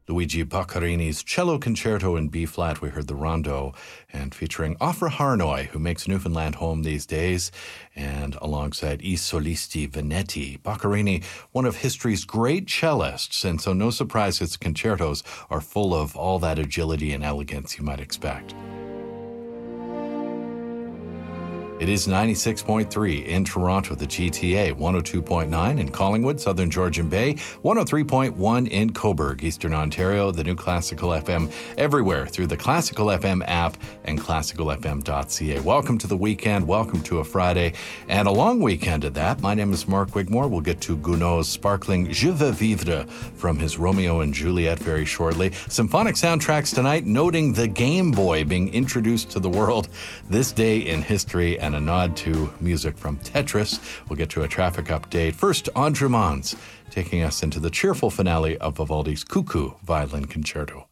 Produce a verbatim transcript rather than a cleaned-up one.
Luigi Boccarini's Cello Concerto in B-flat. We heard the Rondo, and featuring Ofra Harnoy, who makes Newfoundland home these days, and alongside I Solisti Venetti. Boccarini, one of history's great cellists, and so no surprise his concertos are full of all that agility and elegance you might expect. It is ninety-six point three in Toronto, the G T A, one oh two point nine in Collingwood, Southern Georgian Bay, one oh three point one in Cobourg, Eastern Ontario, the new Classical F M everywhere through the Classical F M app and classical f m dot c a. Welcome to the weekend. Welcome to a Friday and a long weekend at that. My name is Mark Wigmore. We'll get to Gounod's sparkling Je veux vivre from his Romeo and Juliet very shortly. Symphonic soundtracks tonight, noting the Game Boy being introduced to the world this day in history, and a nod to music from Tetris. We'll get to a traffic update. First, Andrew Mons taking us into the cheerful finale of Vivaldi's Cuckoo Violin Concerto.